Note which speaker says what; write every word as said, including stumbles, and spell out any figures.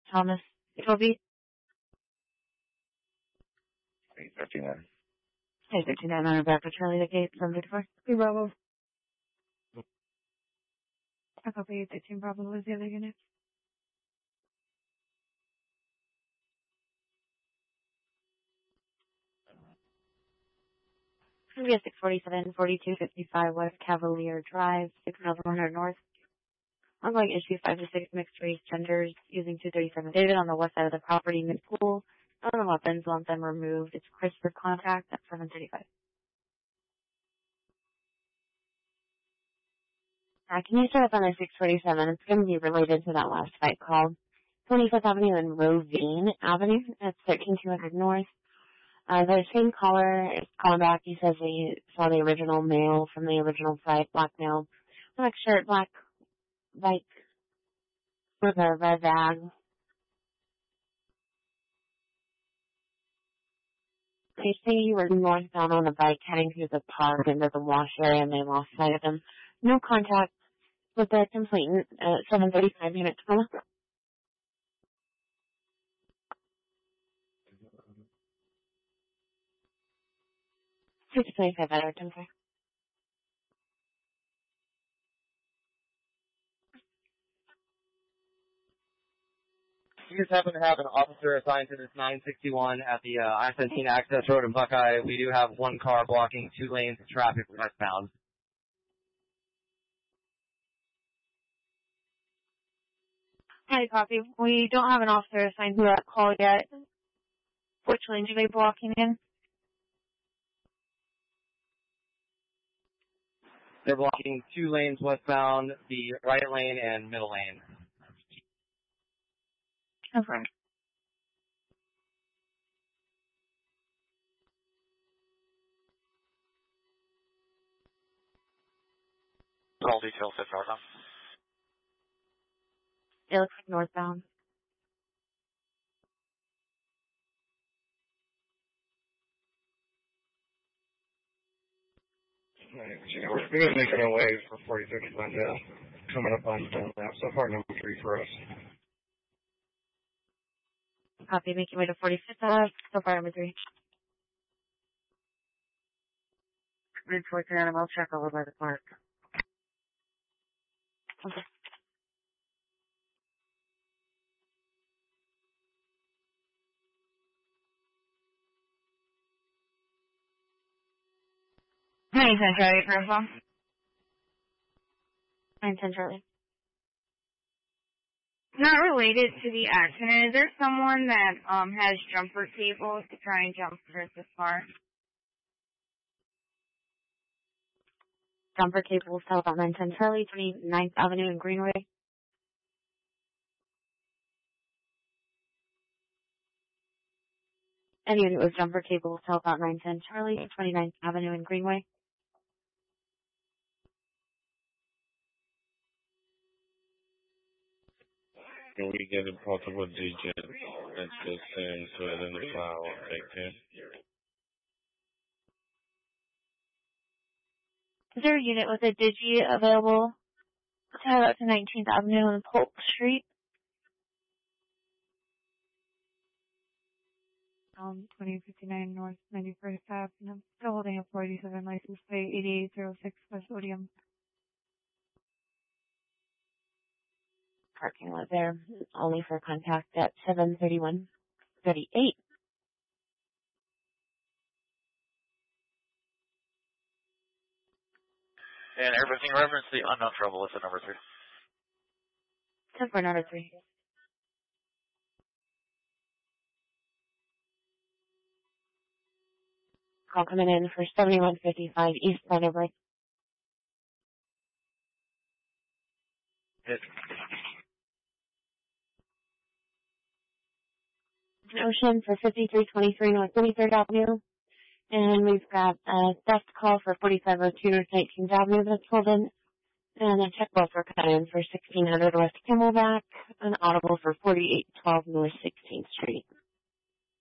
Speaker 1: Thomas Toby.
Speaker 2: eight fifty-nine.
Speaker 1: eight fifty-nine on our back for Charlie the Gate from Victor. Hey, Bravo. I copy eight fifteen Bravo was the other unit. Previous six forty-seven, forty-two fifty-five West Cavalier Drive, six miles one hundred north. Ongoing issue five to six mixed race genders using two thirty-seven David on the west side of the property mid pool. None of the weapons, want them removed. It's Chris for contact at seven thirty-five. Uh, can you start up on the six forty-seven? It's going to be related to that last fight call. twenty-fifth Avenue and Rovine Avenue. That's thirteen two hundred north. Uh, the same caller is calling back. He says he saw the original male from the original fight, black male. Black shirt, black bike with a red bag. They say he was northbound on a bike heading through the park into the wash area and they lost sight of him. No contact with the complainant at seven thirty-five unit twelve. six twenty-five at our temper.
Speaker 3: You just happen to have an officer assigned to this nine sixty-one at the uh, I seventeen access road in Buckeye. We do have one car blocking two lanes of traffic westbound.
Speaker 1: Hi, copy. We don't have an officer assigned to that call yet. Which lanes are they blocking in?
Speaker 3: They're blocking two lanes westbound, the right lane and middle lane.
Speaker 1: Okay.
Speaker 4: Call details at northbound.
Speaker 1: It looks like northbound.
Speaker 2: Yeah, we're going to make our way for forty-six Glendale. Coming up on that. So far, number three for us.
Speaker 1: Copy, make your way to forty-fifth, uh, so far number three. Mid towards the animal check over by the park. Okay. nine ten Charlie, profile. nine ten Charlie.
Speaker 5: Not related to the accident. Is there someone that um has jumper cables to try and jump through this car?
Speaker 1: Jumper cables, telephone nine ten Charlie, twenty-ninth Avenue and Greenway. Any unit with jumper cables, telephone nine ten Charlie, twenty-ninth Avenue and Greenway.
Speaker 6: Can we get a possible digit that's the same to identify what they can?
Speaker 1: Is there a unit with a digi available to head out to nineteenth Avenue and Polk Street? Um, twenty fifty-nine North ninety-first Avenue. Still holding a forty-seven license plate, eighty-eight oh six Westodium. Parking lot there, only for contact at seven thirty-one thirty-eight.
Speaker 4: And everything reference the unknown trouble is at number three.
Speaker 1: ten for number three. Call coming in for seventy-one fifty-five East Thunderbird.
Speaker 4: Hit.
Speaker 1: Ocean for fifty-three twenty-three North twenty-third Avenue. And we've got a theft call for forty-five oh two North nineteenth Avenue that's pulled in. And a check bill for cut in for sixteen hundred West Camelback. An audible for forty-eight twelve North sixteenth Street.